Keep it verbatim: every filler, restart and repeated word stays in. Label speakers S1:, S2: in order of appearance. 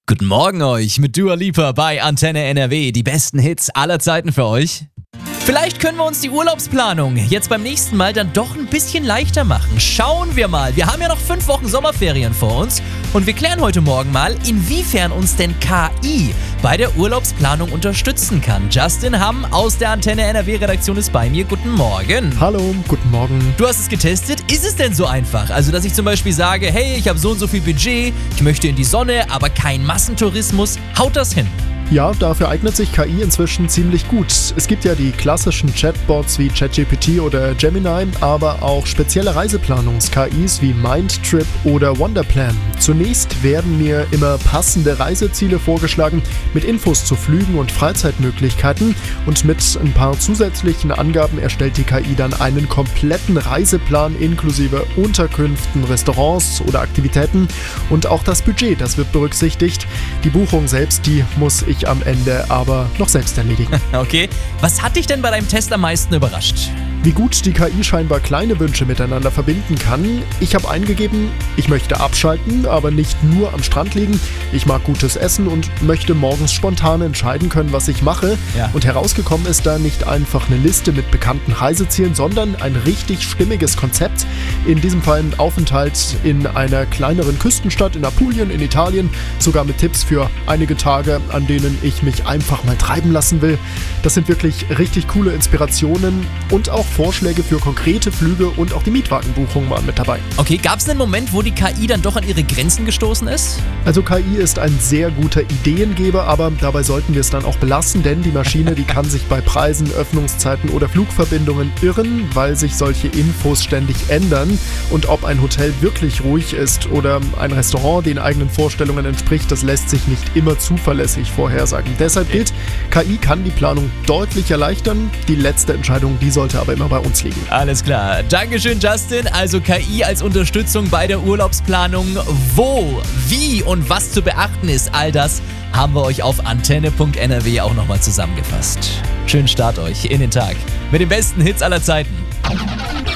S1: Guten Morgen euch mit Dua Lipa bei Antenne N R W. Die besten Hits aller Zeiten für euch. Vielleicht können wir uns die Urlaubsplanung jetzt beim nächsten Mal dann doch ein bisschen leichter machen. Schauen wir mal. Wir haben ja noch fünf Wochen Sommerferien vor uns und wir klären heute Morgen mal, inwiefern uns denn K I bei der Urlaubsplanung unterstützen kann. Justin Hamm aus der Antenne N R W-Redaktion ist bei mir. Guten Morgen.
S2: Hallo, guten Morgen.
S1: Du hast es getestet. Ist es denn so einfach? Also, dass ich zum Beispiel sage, hey, ich habe so und so viel Budget, ich möchte in die Sonne, aber kein Massentourismus. Haut das hin?
S2: Ja, dafür eignet sich K I inzwischen ziemlich gut. Es gibt ja die klassischen Chatbots wie ChatGPT oder Gemini, aber auch spezielle Reiseplanungs-K Is wie Mindtrip oder Wonderplan. Zunächst werden mir immer passende Reiseziele vorgeschlagen mit Infos zu Flügen und Freizeitmöglichkeiten und mit ein paar zusätzlichen Angaben erstellt die K I dann einen kompletten Reiseplan inklusive Unterkünften, Restaurants oder Aktivitäten und auch das Budget, das wird berücksichtigt. Die Buchung selbst, die muss ich am Ende aber noch selbst erledigen.
S1: Okay, was hat dich denn bei deinem Test am meisten überrascht?
S2: Wie gut die K I scheinbar kleine Wünsche miteinander verbinden kann. Ich habe eingegeben, ich möchte abschalten, aber nicht nur am Strand liegen. Ich mag gutes Essen und möchte morgens spontan entscheiden können, was ich mache.
S1: Ja.
S2: Und herausgekommen ist da nicht einfach eine Liste mit bekannten Reisezielen, sondern ein richtig stimmiges Konzept. In diesem Fall ein Aufenthalt in einer kleineren Küstenstadt in Apulien in Italien, sogar mit Tipps für einige Tage, an denen ich mich einfach mal treiben lassen will. Das sind wirklich richtig coole Inspirationen und auch Vorschläge für konkrete Flüge und auch die Mietwagenbuchung waren mit dabei.
S1: Okay, gab es einen Moment, wo die K I dann doch an ihre Grenzen gestoßen ist?
S2: Also K I ist ein sehr guter Ideengeber, aber dabei sollten wir es dann auch belassen, denn die Maschine, die kann sich bei Preisen, Öffnungszeiten oder Flugverbindungen irren, weil sich solche Infos ständig ändern. Und ob ein Hotel wirklich ruhig ist oder ein Restaurant den eigenen Vorstellungen entspricht, das lässt sich nicht immer zuverlässig vorhersagen. Deshalb gilt, K I kann die Planung deutlich erleichtern. Die letzte Entscheidung, die sollte aber immer bei uns liegen.
S1: Alles klar. Dankeschön, Justin. Also K I als Unterstützung bei der Urlaubsplanung. Wo, wie und was zu beachten ist, all das haben wir euch auf antenne punkt n r w auch nochmal zusammengefasst. Schönen Start euch in den Tag mit den besten Hits aller Zeiten.